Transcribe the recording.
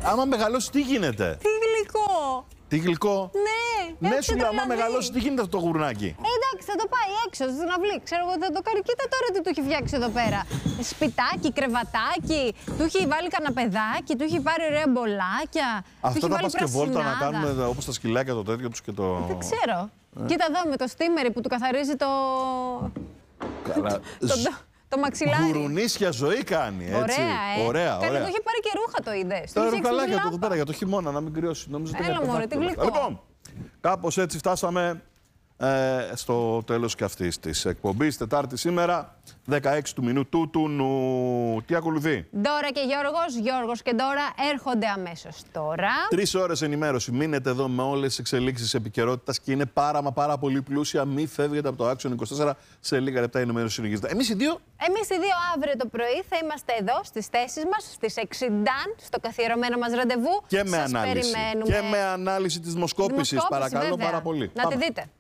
Άμα μεγαλώσει, τι γίνεται? Τι γλυκό! Τι γλυκό! Ναι, Ναι, σου λέω, άμα μεγαλώσει, τι γίνεται αυτό το γουρνάκι? Εντάξει, θα το πάει έξω στην αυλή. Ξέρω εγώ θα το κάνει. Κοίτα τώρα τι του έχει φτιάξει εδώ πέρα. Σπιτάκι, κρεβατάκι, του έχει βάλει καναπεδάκι, του έχει πάρει ωραία μπολάκια. Αυτό θα πας και βόλτα να κάνουμε όπως τα σκυλάκια το τέτοιο τους και το. Δεν ξέρω. Κοίτα εδώ με το στίμερι που του καθαρίζει το. Καλά. Το μαξιλάρι. Γουρουνίσια ζωή κάνει, έτσι. Ωραία, Ωραία. Του είχε πάρει και ρούχα το είδες. Τα ρουκαλάκια του εδώ πέρα για το χειμώνα, να μην κρυώσει. Νόμιζα ότι Έλα μωρέ, τι γλυκό. Λοιπόν, κάπως έτσι φτάσαμε στο τέλος και αυτής της εκπομπής. Τετάρτη σήμερα, 16 του μηνού τούτου νου. Τι ακολουθεί? Ντόρα και Γιώργος και Ντόρα έρχονται αμέσως τώρα. 3 ώρες ενημέρωση. Μείνετε εδώ με όλες τις εξελίξεις επικαιρότητας και είναι πάρα πολύ πλούσια. Μην φεύγετε από το Action 24. Σε λίγα λεπτά η ενημέρωση συνεχίζεται. Εμείς οι δύο αύριο το πρωί θα είμαστε εδώ στις θέσεις μας, στις 60, στο καθιερωμένο μας ραντεβού. και με Σας ανάλυση. περιμένουμε. Και με ανάλυση της δημοσκόπησης, παρακαλώ βέβαια. πάρα πολύ. Να τη δείτε.